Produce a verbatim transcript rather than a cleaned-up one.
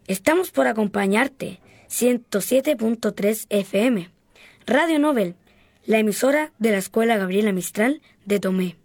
Estamos por acompañarte, ciento siete punto tres F M. Radio Nobel, la emisora de la Escuela Gabriela Mistral de Tomé.